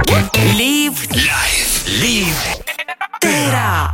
Live Terra.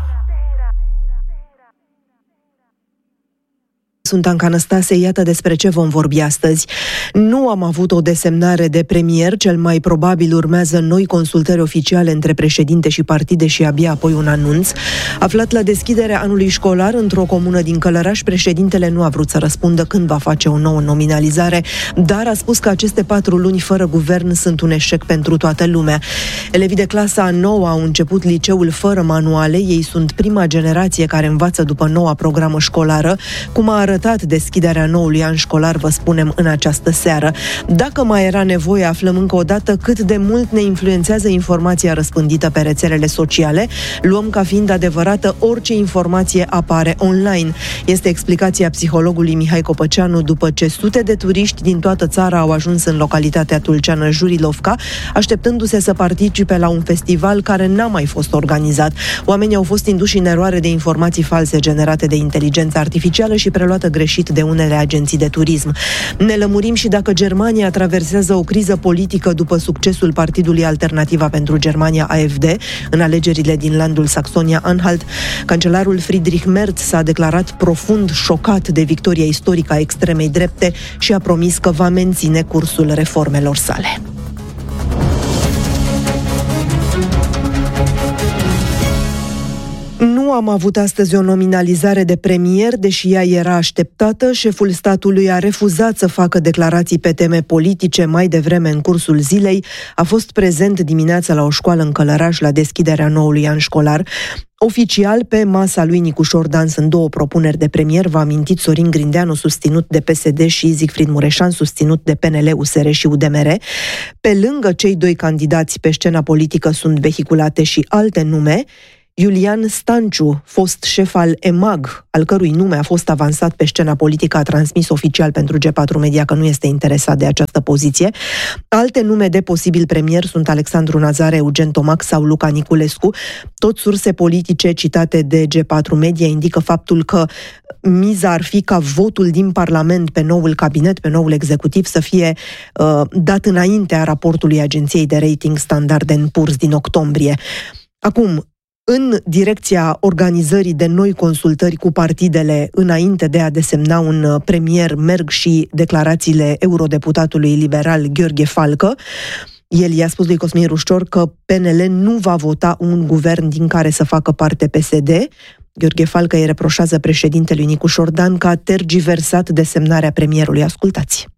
Sunt Anca Năstase, iată despre ce vom vorbi astăzi. Nu am avut o desemnare de premier, cel mai probabil urmează noi consultări oficiale între președinte și partide și abia apoi un anunț. Aflat la deschiderea anului școlar într-o comună din Călăraș, președintele nu a vrut să răspundă când va face o nouă nominalizare, dar a spus că aceste 4 luni fără guvern sunt un eșec pentru toată lumea. Elevii de clasa a 9 au început liceul fără manuale, ei sunt prima generație care învață după noua programă școlară. Cum a arătat deschiderea noului an școlar, vă spunem în această seară. Dacă mai era nevoie, aflăm încă o dată cât de mult ne influențează informația răspândită pe rețelele sociale. Luăm ca fiind adevărată orice informație apare online. Este explicația psihologului Mihai Copăceanu după ce sute de turiști din toată țara au ajuns în localitatea tulceană Jurilovca, așteptându-se să participe la un festival care n-a mai fost organizat. Oamenii au fost induși în eroare de informații false generate de inteligență artificială și preluate greșit de unele agenții de turism. Ne lămurim și dacă Germania traversează o criză politică după succesul Partidului Alternativa pentru Germania AfD în alegerile din landul Saxonia-Anhalt. Cancelarul Friedrich Merz s-a declarat profund șocat de victoria istorică a extremei drepte și a promis că va menține cursul reformelor sale. Nu am avut astăzi o nominalizare de premier, deși ea era așteptată. Șeful statului a refuzat să facă declarații pe teme politice mai devreme în cursul zilei. A fost prezent dimineața la o școală în Călăraș la deschiderea noului an școlar. Oficial, pe masa lui Nicușor Dan sunt 2 propuneri de premier. Vă amintiți, Sorin Grindeanu, susținut de PSD, și Siegfried Mureșan, susținut de PNL, USR și UDMR. Pe lângă cei 2 candidați pe scena politică sunt vehiculate și alte nume. Iulian Stanciu, fost șef al EMAG, al cărui nume a fost avansat pe scena politică, a transmis oficial pentru G4 Media că nu este interesat de această poziție. Alte nume de posibil premier sunt Alexandru Nazare, Eugen Tomac sau Luca Niculescu. Tot surse politice citate de G4 Media indică faptul că miza ar fi ca votul din Parlament pe noul cabinet, pe noul executiv, să fie dat înaintea raportului agenției de rating Standard & Poor's din octombrie. Acum, în direcția organizării de noi consultări cu partidele înainte de a desemna un premier merg și declarațiile eurodeputatului liberal Gheorghe Falcă. El i-a spus lui Cosmin Rușcior că PNL nu va vota un guvern din care să facă parte PSD. Gheorghe Falcă îi reproșează președintelui Nicușor Dan că a tergiversat desemnarea premierului. Ascultați.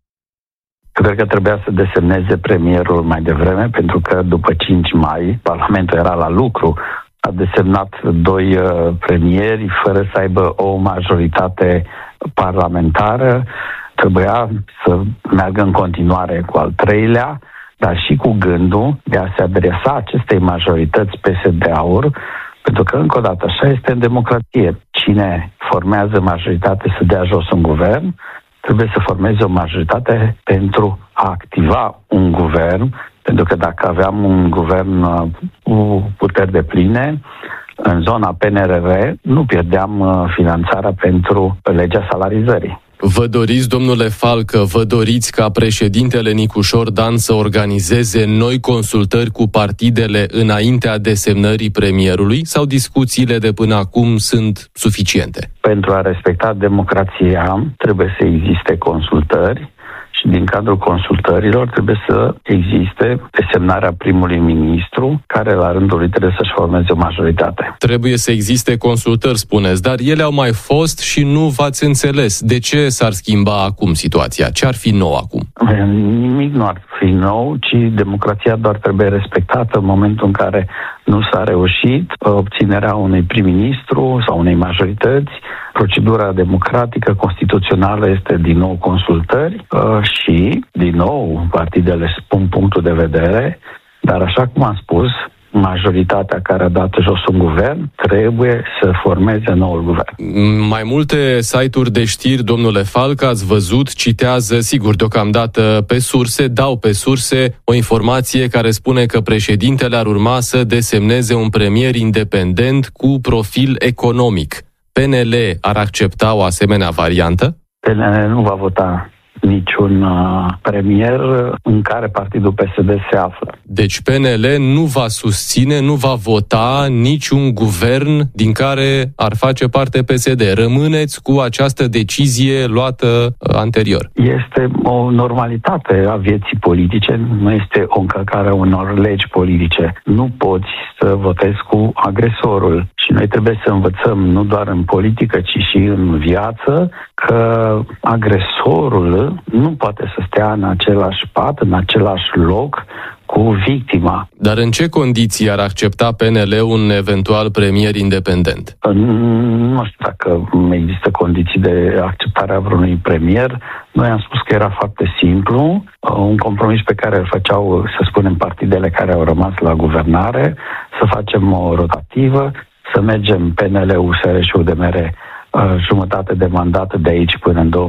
Cred că trebuia să desemneze premierul mai devreme, pentru că după 5 mai Parlamentul era la lucru. A desemnat 2 premieri fără să aibă o majoritate parlamentară. Trebuia să meargă în continuare cu al 3-lea, dar și cu gândul de a se adresa acestei majorități PSD-AUR, pentru că, încă o dată, așa este în democrație. Cine formează majoritate să dea jos un guvern, trebuie să formeze o majoritate pentru a activa un guvern, pentru că dacă aveam un guvern cu puteri depline, în zona PNRR nu pierdeam finanțarea pentru legea salarizării. Vă doriți, domnule Falcă, vă doriți ca președintele Nicușor Dan să organizeze noi consultări cu partidele înaintea desemnării premierului sau discuțiile de până acum sunt suficiente? Pentru a respecta democrația trebuie să existe consultări și din cadrul consultărilor trebuie să existe desemnarea primului ministru, care la rândul lui trebuie să-și formeze o majoritate. Trebuie să existe consultări, spuneți, dar ele au mai fost și nu v-ați înțeles. De ce s-ar schimba acum situația? Ce ar fi nou acum? Nimic nu ar fi nou, ci democrația doar trebuie respectată în momentul în care nu s-a reușit obținerea unui prim-ministru sau unei majorități. Procedura democratică constituțională este din nou consultări și, din nou, partidele spun punctul de vedere, dar așa cum am spus, majoritatea care a dat jos un guvern trebuie să formeze noul guvern. Mai multe site-uri de știri, domnule Falcă, ați văzut, citează, sigur, deocamdată pe surse, dau pe surse o informație care spune că președintele ar urma să desemneze un premier independent cu profil economic. PNL ar accepta o asemenea variantă? PNL nu va vota niciun premier în care partidul PSD se află. Deci PNL nu va susține, nu va vota niciun guvern din care ar face parte PSD. Rămâneți cu această decizie luată anterior. Este o normalitate a vieții politice, nu este o încălcare a unor legi politice. Nu poți să votezi cu agresorul și noi trebuie să învățăm nu doar în politică, ci și în viață că agresorul nu poate să stea în același pat, în același loc cu victima. Dar în ce condiții ar accepta PNL un eventual premier independent? Nu știu dacă există condiții de acceptare a vreunui premier. Noi am spus că era foarte simplu, un compromis pe care îl făceau, să spunem, partidele care au rămas la guvernare, să facem o rotativă, să mergem PNL, USR și UDMR jumătate de mandat de aici până în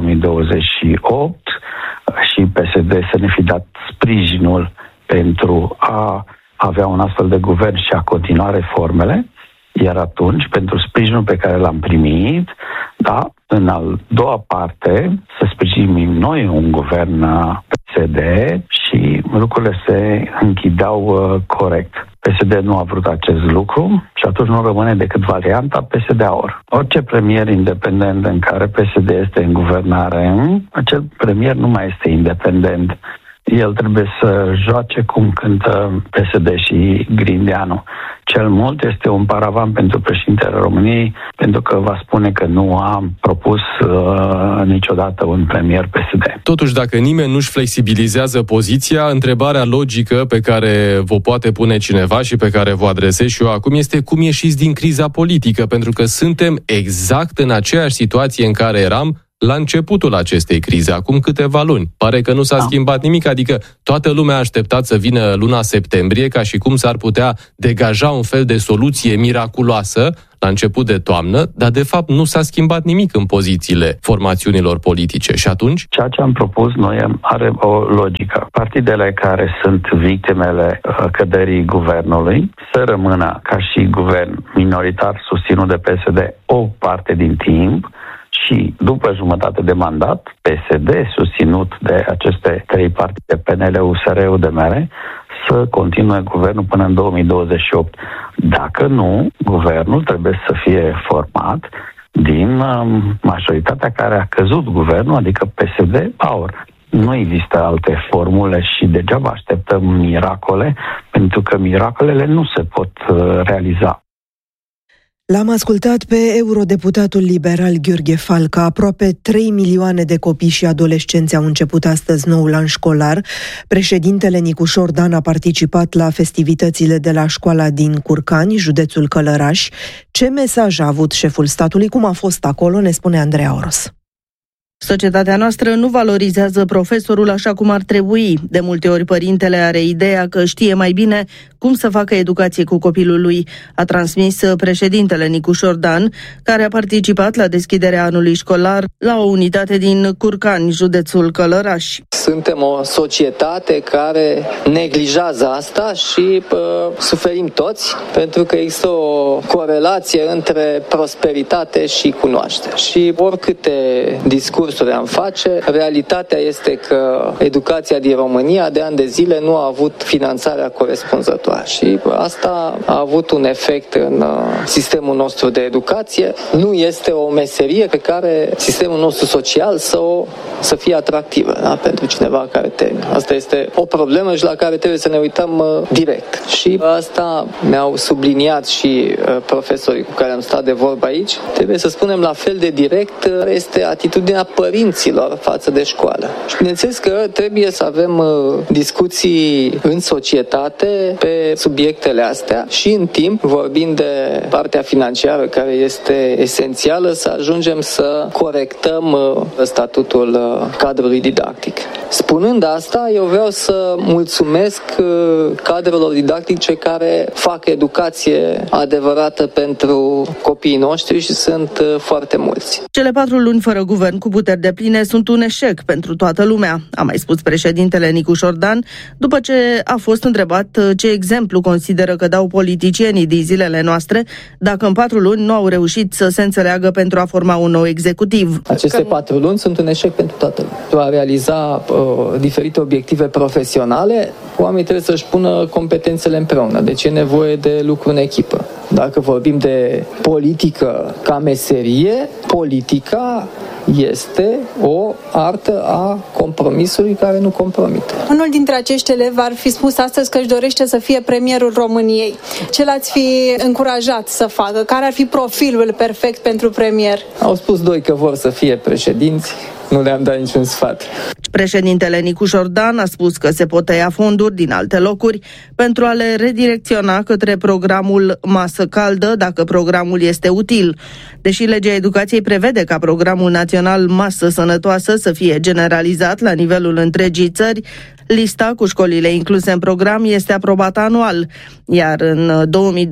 2028 și PSD să ne fi dat sprijinul pentru a avea un astfel de guvern și a continua reformele, iar atunci, pentru sprijinul pe care l-am primit, da, în al doua parte, să sprijinim noi un guvern PSD și lucrurile se închideau corect. PSD nu a vrut acest lucru și atunci nu rămâne decât varianta PSD-AUR. Orice premier independent în care PSD este în guvernare, acel premier nu mai este independent. El trebuie să joace cum cântă PSD și Grindeanu. Cel mult este un paravan pentru președintele României, pentru că va spune că nu a propus niciodată un premier PSD. Totuși, dacă nimeni nu-și flexibilizează poziția, întrebarea logică pe care vă poate pune cineva și pe care vă adresez și eu acum este cum ieșiți din criza politică, pentru că suntem exact în aceeași situație în care eram la începutul acestei crize, acum câteva luni. Pare că nu s-a schimbat nimic, adică toată lumea a așteptat să vină luna septembrie ca și cum s-ar putea degaja un fel de soluție miraculoasă la început de toamnă, dar de fapt nu s-a schimbat nimic în pozițiile formațiunilor politice. Și atunci? Ceea ce am propus noi are o logică. Partidele care sunt victimele căderii guvernului să rămână ca și guvern minoritar susținut de PSD o parte din timp, și după jumătate de mandat, PSD, susținut de aceste trei partide, PNL, USR, UDMR, să continue guvernul până în 2028. Dacă nu, guvernul trebuie să fie format din majoritatea care a căzut guvernul, adică PSD-AUR. Nu există alte formule și degeaba așteptăm miracole, pentru că miracolele nu se pot realiza. L-am ascultat pe eurodeputatul liberal Gheorghe Falca. Aproape 3 milioane de copii și adolescenți au început astăzi noul an școlar. Președintele Nicușor Dan a participat la festivitățile de la școala din Curcani, județul Călăraș. Ce mesaj a avut șeful statului? Cum a fost acolo? Ne spune Andreea Oros. Societatea noastră nu valorizează profesorul așa cum ar trebui. De multe ori părintele are ideea că știe mai bine cum să facă educație cu copilul lui, a transmis președintele Nicușor Dan, care a participat la deschiderea anului școlar la o unitate din Curcani, județul Călăraș. Suntem o societate care neglijează asta și suferim toți, pentru că există o corelație între prosperitate și cunoaștere. Și oricâte discursuri am face, realitatea este că educația din România de ani de zile nu a avut finanțarea corespunzătoare. Și asta a avut un efect în sistemul nostru de educație. Nu este o meserie pe care sistemul nostru social să fie atractivă, da? Pentru cineva care termină. Asta este o problemă și la care trebuie să ne uităm direct. Și asta mi-au subliniat și profesorii cu care am stat de vorbă aici. Trebuie să spunem la fel de direct este atitudinea părinților față de școală. Și bineînțeles că trebuie să avem discuții în societate pe subiectele astea și în timp, vorbind de partea financiară care este esențială, să ajungem să corectăm statutul cadrului didactic. Spunând asta, eu vreau să mulțumesc cadrelor didactice care fac educație adevărată pentru copiii noștri și sunt foarte mulți. Cele 4 luni fără guvern cu puteri depline sunt un eșec pentru toată lumea, a mai spus președintele Nicu Șordan, după ce a fost întrebat ce exemplu consideră că dau politicienii din zilele noastre dacă în 4 luni nu au reușit să se înțeleagă pentru a forma un nou executiv. Aceste 4 luni sunt un eșec pentru toată lumea. Pentru a realiza diferite obiective profesionale, oamenii trebuie să-și pună competențele împreună. Deci e nevoie de lucru în echipă. Dacă vorbim de politică ca meserie, politica este o artă a compromisului care nu compromite. Unul dintre acești elevi ar fi spus astăzi că își dorește să fie premierul României. Ce l-ați fi încurajat să facă? Care ar fi profilul perfect pentru premier? Au spus 2 că vor să fie președinți. Nu le-am dat niciun sfat. Președintele Nicu Șordan a spus că se pot tăia fonduri din alte locuri pentru a le redirecționa către programul Masă Caldă, dacă programul este util. Deși legea educației prevede ca programul național Masă Sănătoasă să fie generalizat la nivelul întregii țări, lista cu școlile incluse în program este aprobată anual, iar în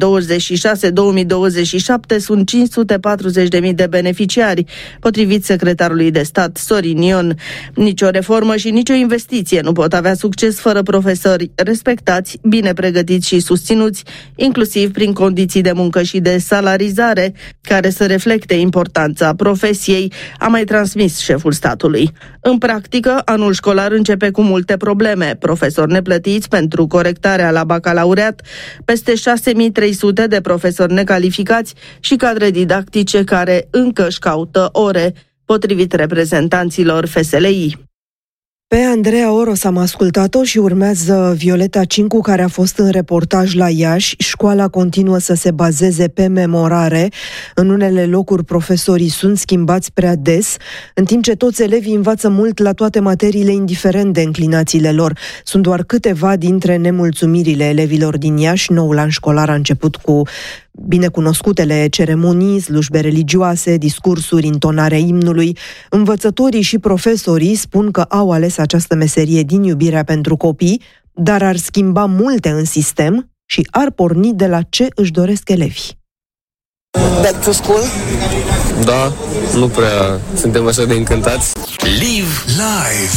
2026-2027 sunt 540.000 de beneficiari, potrivit secretarului de stat Sorin Ion. Nicio reformă și nicio investiție nu pot avea succes fără profesori respectați, bine pregătiți și susținuți, inclusiv prin condiții de muncă și de salarizare, care să reflecte importanța profesiei, a mai transmis șeful statului. În practică, anul școlar începe cu multe probleme. Profesori neplătiți pentru corectarea la bacalaureat, peste 6.300 de profesori necalificați și cadre didactice care încă își caută ore, potrivit reprezentanților FSLI. Pe Andreea Oros am ascultat-o și urmează Violeta Cincu, care a fost în reportaj la Iași. Școala continuă să se bazeze pe memorare. În unele locuri profesorii sunt schimbați prea des, în timp ce toți elevii învață mult la toate materiile, indiferent de înclinațiile lor. Sunt doar câteva dintre nemulțumirile elevilor din Iași. Noul an școlar a început cu binecunoscutele ceremonii, slujbe religioase, discursuri, intonarea imnului. Învățătorii și profesorii spun că au ales această meserie din iubirea pentru copii, dar ar schimba multe în sistem și ar porni de la ce își doresc elevii. Back to school? Da, nu prea suntem așa de încântați. Live live